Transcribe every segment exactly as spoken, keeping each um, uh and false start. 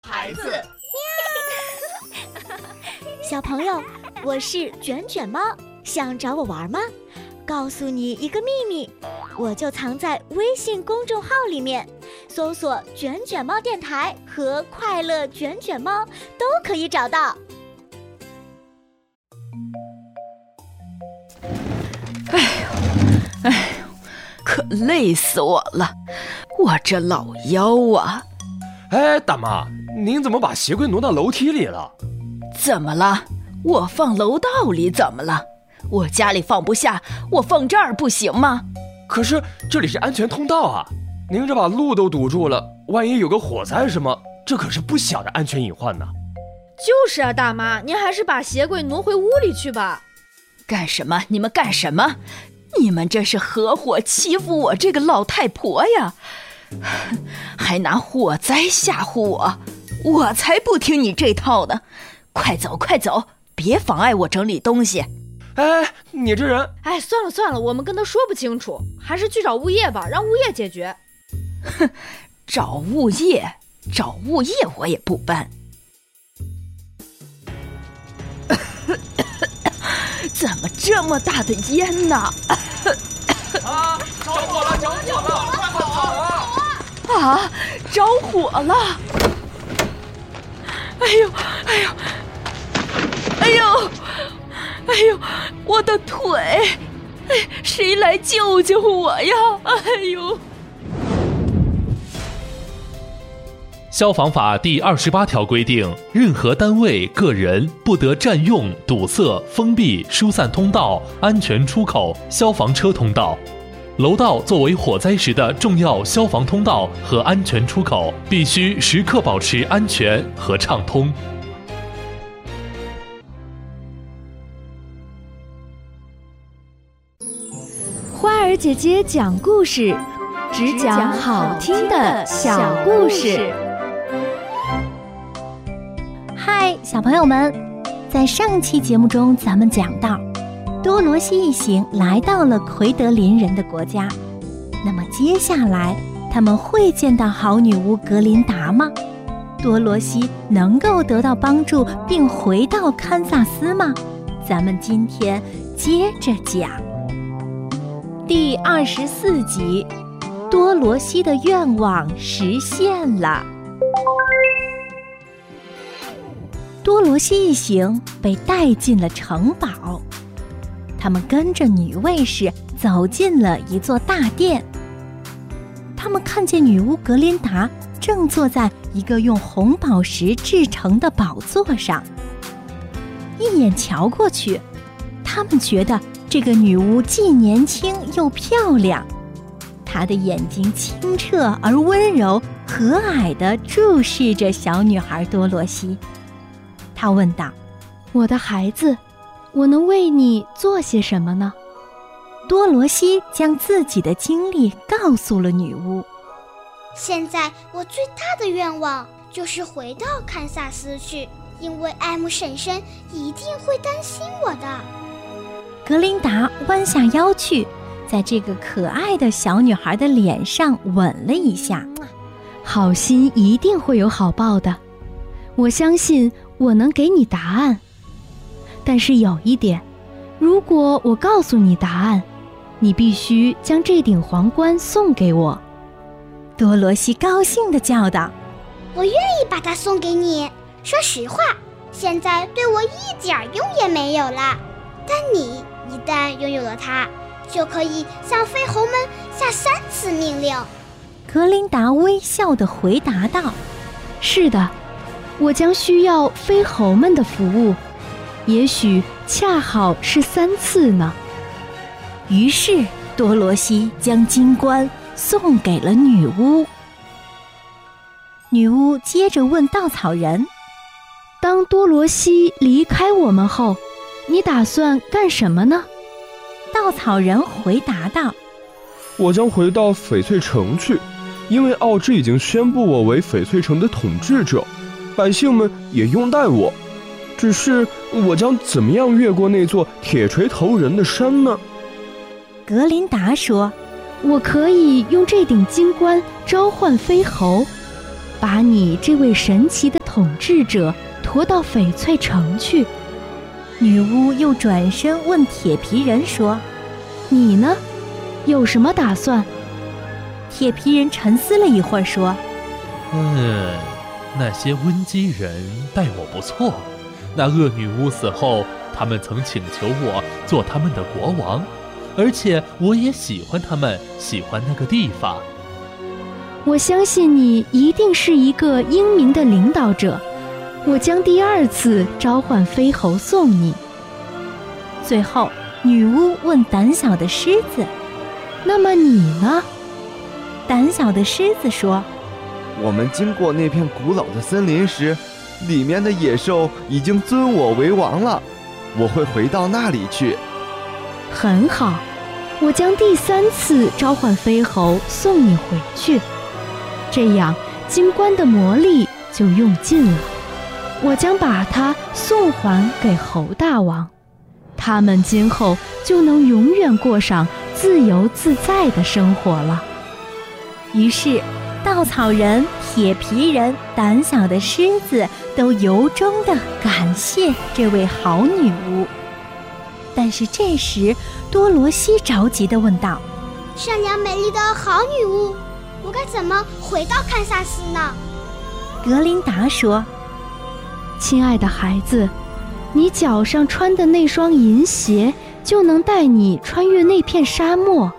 孩子。 小朋友，我是卷卷猫，想找我玩吗？告诉你一个秘密，我就藏在微信公众号里面，搜索卷卷猫电台和快乐卷卷猫都可以找到。 哎呦哎呦，可累死我了，我这老腰啊。 哎，大妈，您怎么把鞋柜挪到楼梯里了？ 怎么了？我放楼道里怎么了？我家里放不下，我放这儿不行吗？ 可是这里是安全通道啊，您这把路都堵住了，万一有个火灾什么，这可是不小的安全隐患呢。 就是啊，大妈，您还是把鞋柜挪回屋里去吧。 干什么？你们干什么？你们这是合伙欺负我这个老太婆呀，还拿火灾吓唬我，我才不听你这套呢。快走快走，别妨碍我整理东西。 哎，你这人…… 哎，算了算了，我们跟他说不清楚，还是去找物业吧，让物业解决。 哼，找物业，找物业我也不搬。怎么这么大的烟呢？ 啊！着火了！着火了！快跑啊！ 啊！着火了！哎呦！哎呦！哎呦！哎呦！我的腿！哎，谁来救救我呀！哎呦！ 消防法第二十八条规定，任何单位、个人不得占用、堵塞、封闭、疏散通道、安全出口、消防车通道。楼道作为火灾时的重要消防通道和安全出口，必须时刻保持安全和畅通。 花儿姐姐讲故事，只讲好听的小故事。 嗨，小朋友们，在上期节目中，咱们讲到多罗西一行来到了奎德林人的国家。那么接下来他们会见到好女巫格琳达吗？多罗西能够得到帮助并回到堪萨斯吗？咱们今天接着讲第二十四集，多罗西的愿望实现了。多罗西一行被带进了城堡，他们跟着女卫士走进了一座大殿。他们看见女巫格琳达正坐在一个用红宝石制成的宝座上，一眼瞧过去，他们觉得这个女巫既年轻又漂亮，她的眼睛清澈而温柔，和蔼地注视着小女孩多罗西。她问道： 我的孩子，我能为你做些什么呢？ 多罗西将自己的经历告诉了女巫。 现在我最大的愿望就是回到堪萨斯去，因为艾姆婶婶一定会担心我的。 格琳达弯下腰去，在这个可爱的小女孩的脸上吻了一下。 好心一定会有好报的，我相信我能给你答案。但是有一点，如果我告诉你答案，你必须将这顶皇冠送给我。 多罗西高兴地叫道： 我愿意把它送给你。说实话，现在对我一点用也没有了，但你一旦拥有了它，就可以向飞猴们下三次命令。 格琳达微笑地回答道： 是的，我将需要飞猴们的服务，也许恰好是三次呢。 于是多罗西将金冠送给了女巫。女巫接着问稻草人： 当多罗西离开我们后，你打算干什么呢？ 稻草人回答道： 我将回到翡翠城去，因为奥芝已经宣布我为翡翠城的统治者，百姓们也拥戴我。只是我将怎么样越过那座铁锤头人的山呢？ 格琳达说： 我可以用这顶金冠召唤飞猴， 把你这位神奇的统治者驮到翡翠城去。 女巫又转身问铁皮人说： 你呢？有什么打算？ 铁皮人沉思了一会儿说： 嗯，那些温基人待我不错，那恶女巫死后，他们曾请求我做他们的国王，而且我也喜欢他们，喜欢那个地方。 我相信你一定是一个英明的领导者，我将第二次召唤飞猴送你。 最后，女巫问胆小的狮子： 那么你呢？ 胆小的狮子说： 我们经过那片古老的森林时，里面的野兽已经尊我为王了，我会回到那里去。 很好，我将第三次召唤飞猴送你回去，这样金冠的魔力就用尽了。我将把它送还给猴大王，他们今后就能永远过上自由自在的生活了。 于是稻草人、铁皮人、胆小的狮子都由衷地感谢这位好女巫。但是这时多罗西着急地问道： 善良美丽的好女巫，我该怎么回到堪萨斯呢？ 格琳达说： 亲爱的孩子，你脚上穿的那双银鞋就能带你穿越那片沙漠。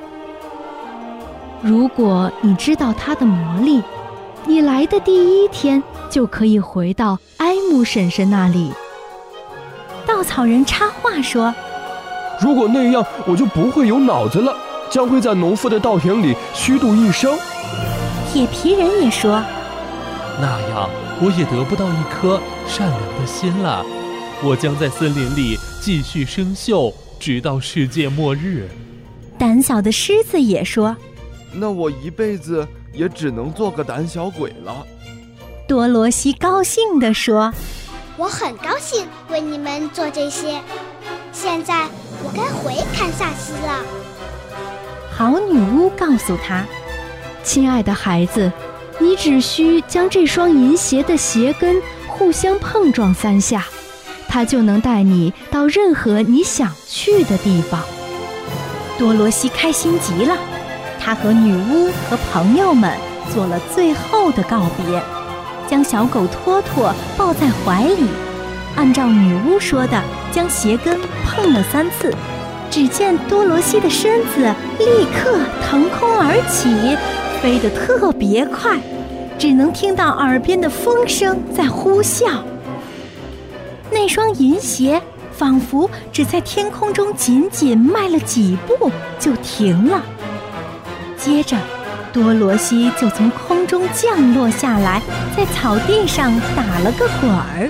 如果你知道它的魔力，你来的第一天就可以回到埃姆婶婶那里。 稻草人插话说： 如果那样，我就不会有脑子了，将会在农夫的稻田里虚度一生。 铁皮人也说： 那样我也得不到一颗善良的心了，我将在森林里继续生锈，直到世界末日。 胆小的狮子也说： 那我一辈子也只能做个胆小鬼了。 多罗西高兴地说： 我很高兴为你们做这些，现在我该回堪萨斯了。 好女巫告诉他： 亲爱的孩子，你只需将这双银鞋的鞋跟互相碰撞三下，它就能带你到任何你想去的地方。 多罗西开心极了，他和女巫和朋友们做了最后的告别，将小狗托托抱在怀里，按照女巫说的，将鞋跟碰了三次。只见多罗西的身子立刻腾空而起，飞得特别快，只能听到耳边的风声在呼啸。那双银鞋仿佛只在天空中仅仅迈了几步就停了。接着多罗西就从空中降落下来，在草地上打了个滚儿。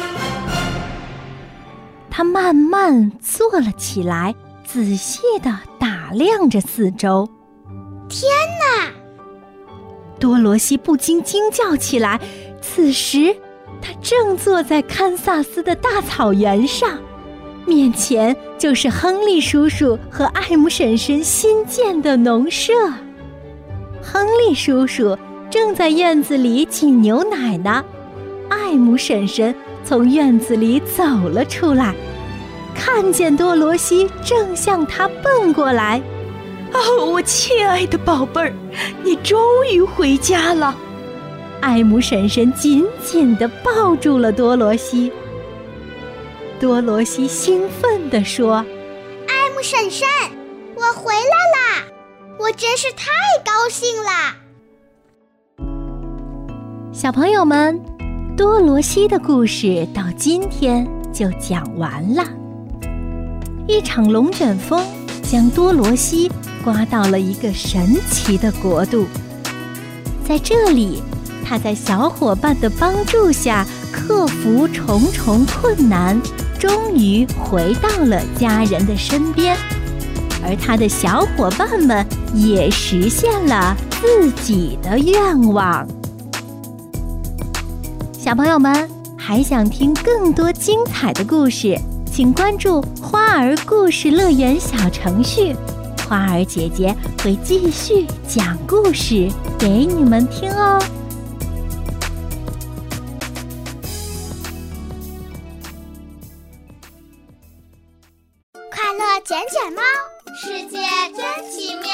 他慢慢坐了起来，仔细地打量着四周。 天哪！ 多罗西不禁惊叫起来。此时他正坐在堪萨斯的大草原上，面前就是亨利叔叔和艾姆婶婶新建的农舍。亨利叔叔正在院子里挤牛奶呢，艾姆婶婶从院子里走了出来，看见多罗西正向他奔过来。 哦，我亲爱的宝贝儿，你终于回家了。 艾姆婶婶紧紧地抱住了多罗西。多罗西兴奋地说： 艾姆婶婶，我回来啦！我真是太高兴啦！ 小朋友们，多罗西的故事到今天就讲完了。一场龙卷风将多罗西刮到了一个神奇的国度，在这里，他在小伙伴的帮助下克服重重困难，终于回到了家人的身边，而他的小伙伴们也实现了自己的愿望。小朋友们，还想听更多精彩的故事，请关注花儿故事乐园小程序，花儿姐姐会继续讲故事给你们听哦。 乐捡捡猫，世界真奇妙。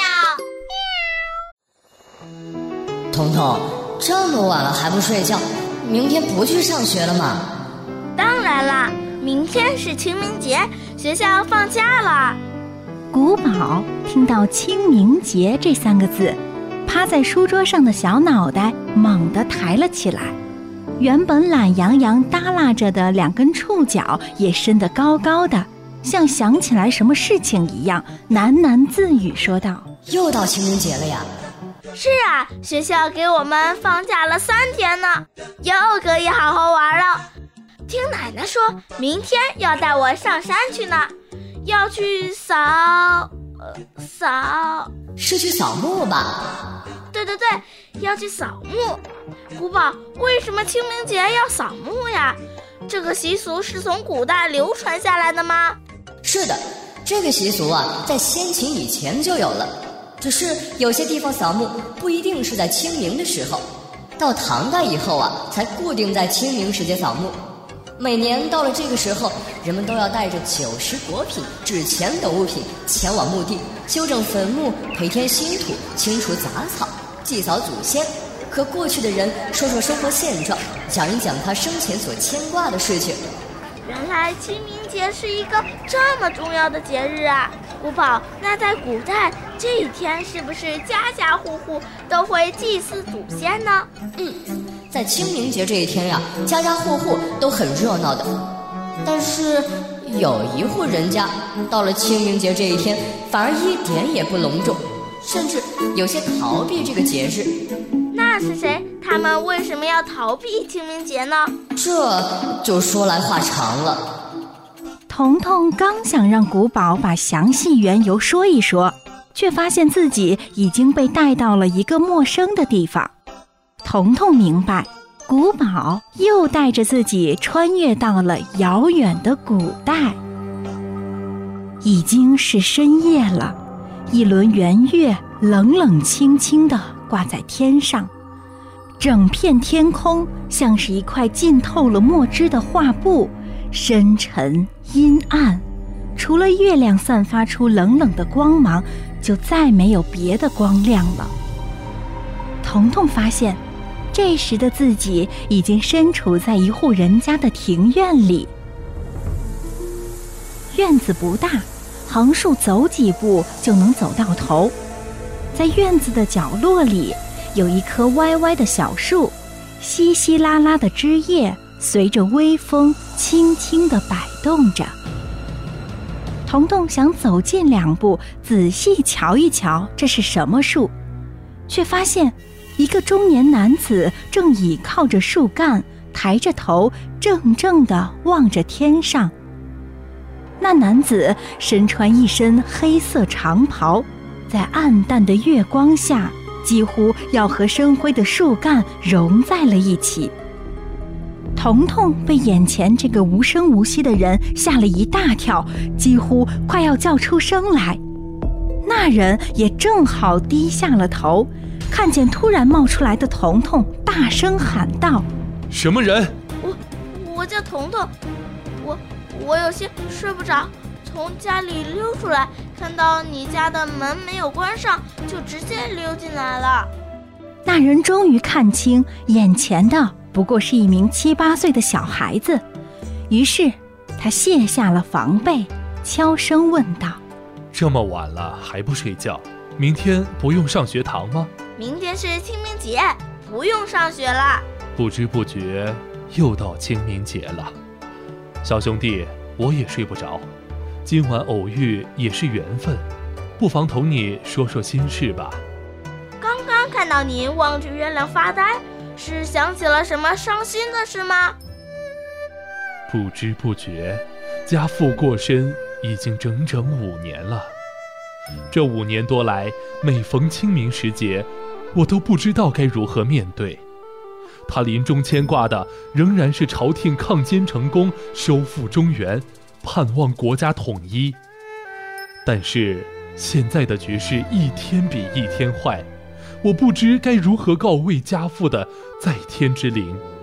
彤彤，这么晚了还不睡觉，明天不去上学了吗？ 当然啦，明天是清明节，学校放假了。 古堡听到清明节这三个字，趴在书桌上的小脑袋猛地抬了起来，原本懒洋洋耷拉着的两根触角也伸得高高的，像想起来什么事情一样，喃喃自语说道： 又到清明节了呀。 是啊，学校给我们放假了三天呢，又可以好好玩了。听奶奶说，明天要带我上山去呢，要去扫呃扫是去扫墓吧？ 对对对，要去扫墓。古堡，为什么清明节要扫墓呀？这个习俗是从古代流传下来的吗？ 是的，这个习俗啊，在先秦以前就有了，只是有些地方扫墓不一定是在清明的时候，到唐代以后啊，才固定在清明时节扫墓。每年到了这个时候，人们都要带着酒食果品、纸钱等物品前往墓地，修整坟墓，培添新土，清除杂草，祭扫祖先，和过去的人说说生活现状，讲一讲他生前所牵挂的事情。 原来清明节是一个这么重要的节日啊！古堡，那在古代这一天是不是家家户户都会祭祀祖先呢？ 嗯，在清明节这一天呀、啊，家家户户都很热闹的。但是有一户人家到了清明节这一天，反而一点也不隆重，甚至有些逃避这个节日。 那是谁？他们为什么要逃避清明节呢？ 这就说来话长了。 彤彤刚想让古堡把详细缘由说一说，却发现自己已经被带到了一个陌生的地方。彤彤明白，古堡又带着自己穿越到了遥远的古代。已经是深夜了，一轮圆月冷冷清清地挂在天上，整片天空像是一块浸透了墨汁的画布，深沉阴暗，除了月亮散发出冷冷的光芒，就再没有别的光亮了。彤彤发现，这时的自己已经身处在一户人家的庭院里。院子不大，横竖走几步就能走到头。在院子的角落里，有一棵歪歪的小树，稀稀拉拉的枝叶随着微风轻轻地摆动着。彤彤想走近两步，仔细瞧一瞧这是什么树，却发现一个中年男子正倚靠着树干，抬着头怔怔地望着天上。那男子身穿一身黑色长袍，在暗淡的月光下，几乎要和深灰的树干融在了一起。彤彤被眼前这个无声无息的人吓了一大跳，几乎快要叫出声来。那人也正好低下了头，看见突然冒出来的彤彤，大声喊道： 什么人？ 我我叫彤彤，我我有些睡不着，从家里溜出来，看到你家的门没有关上，就直接溜进来了。 那人终于看清眼前的不过是一名七八岁的小孩子，于是他卸下了防备，悄声问道： 这么晚了还不睡觉，明天不用上学堂吗？ 明天是清明节，不用上学了。 不知不觉又到清明节了。小兄弟，我也睡不着，今晚偶遇也是缘分，不妨同你说说心事吧。 刚刚看到你望着月亮发呆，是想起了什么伤心的事吗？ 不知不觉，家父过身已经整整五年了。这五年多来，每逢清明时节，我都不知道该如何面对。他临终牵挂的仍然是朝廷抗金成功，收复中原，盼望国家统一。但是现在的局势一天比一天坏，我不知该如何告慰家父的在天之灵。